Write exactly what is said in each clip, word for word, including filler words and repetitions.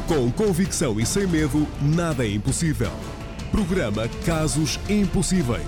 Com convicção e sem medo, nada é impossível. Programa Casos Impossíveis.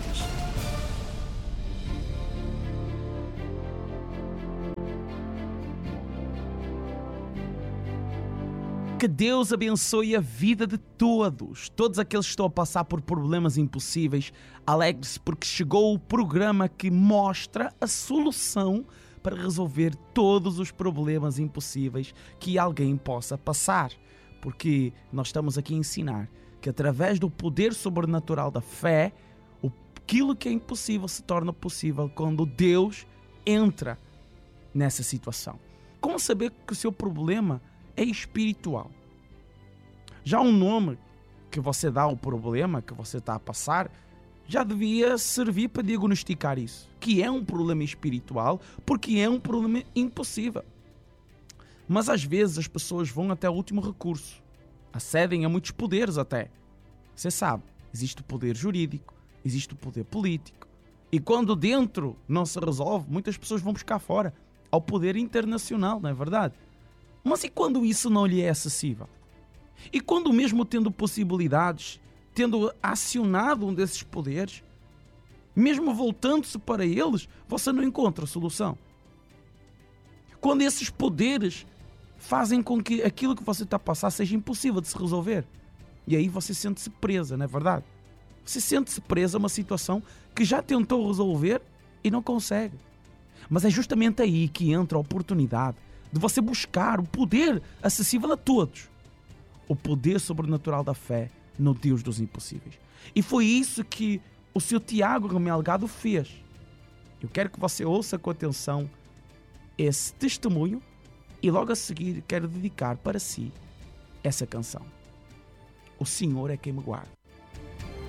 Que Deus abençoe a vida de todos. Todos aqueles que estão a passar por problemas impossíveis, alegre-se porque chegou o programa que mostra a solução para resolver todos os problemas impossíveis que alguém possa passar. Porque nós estamos aqui a ensinar que através do poder sobrenatural da fé, aquilo que é impossível se torna possível quando Deus entra nessa situação. Como saber que o seu problema é espiritual? Já um nome que você dá ao problema que você está a passar já devia servir para diagnosticar isso, que é um problema espiritual, porque é um problema impossível. Mas às vezes as pessoas vão até o último recurso, acedem a muitos poderes até. Você sabe, existe o poder jurídico, existe o poder político, e quando dentro não se resolve, muitas pessoas vão buscar fora, ao poder internacional, não é verdade? Mas e quando isso não lhe é acessível? E quando mesmo tendo possibilidades, tendo acionado um desses poderes, mesmo voltando-se para eles, você não encontra solução? Quando esses poderes fazem com que aquilo que você está a passar seja impossível de se resolver. E aí você sente-se presa, não é verdade? Você sente-se presa a uma situação que já tentou resolver e não consegue. Mas é justamente aí que entra a oportunidade de você buscar o poder acessível a todos. O poder sobrenatural da fé no Deus dos impossíveis. E foi isso que o seu Tiago Remelgado fez. Eu quero que você ouça com atenção esse testemunho e logo a seguir quero dedicar para si essa canção. O Senhor é quem me guarda.